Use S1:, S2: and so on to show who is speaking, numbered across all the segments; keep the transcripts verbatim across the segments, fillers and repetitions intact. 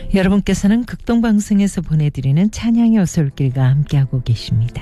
S1: 여러분께서는 극동방송에서 보내드리는 찬양의 오솔길과 함께하고 계십니다.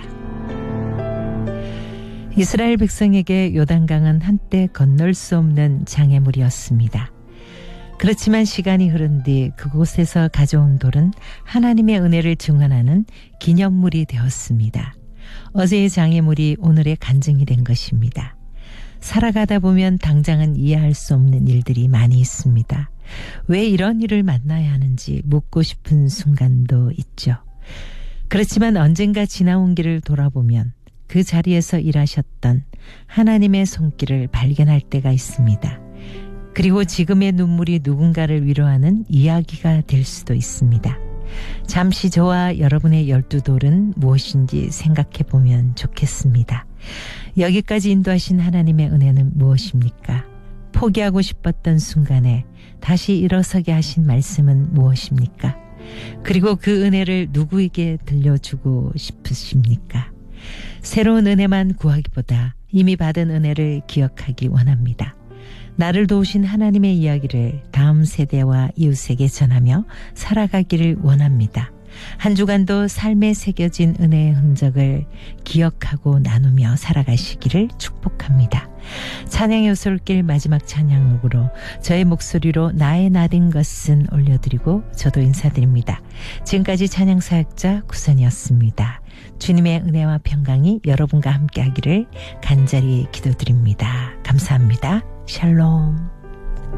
S1: 이스라엘 백성에게 요단강은 한때 건널 수 없는 장애물이었습니다. 그렇지만 시간이 흐른 뒤 그곳에서 가져온 돌은 하나님의 은혜를 증언하는 기념물이 되었습니다. 어제의 장애물이 오늘의 간증이 된 것입니다. 살아가다 보면 당장은 이해할 수 없는 일들이 많이 있습니다. 왜 이런 일을 만나야 하는지 묻고 싶은 순간도 있죠. 그렇지만 언젠가 지나온 길을 돌아보면 그 자리에서 일하셨던 하나님의 손길을 발견할 때가 있습니다. 그리고 지금의 눈물이 누군가를 위로하는 이야기가 될 수도 있습니다. 잠시 저와 여러분의 열두 돌은 무엇인지 생각해 보면 좋겠습니다. 여기까지 인도하신 하나님의 은혜는 무엇입니까? 포기하고 싶었던 순간에 다시 일어서게 하신 말씀은 무엇입니까? 그리고 그 은혜를 누구에게 들려주고 싶으십니까? 새로운 은혜만 구하기보다 이미 받은 은혜를 기억하기 원합니다. 나를 도우신 하나님의 이야기를 다음 세대와 이웃에게 전하며 살아가기를 원합니다. 한 주간도 삶에 새겨진 은혜의 흔적을 기억하고 나누며 살아가시기를 축복합니다. 찬양의 오솔길 마지막 찬양으로 저의 목소리로 나의 나된 것은 올려드리고 저도 인사드립니다. 지금까지 찬양사역자 구선이었습니다. 주님의 은혜와 평강이 여러분과 함께하기를 간절히 기도드립니다. 감사합니다. 샬롬.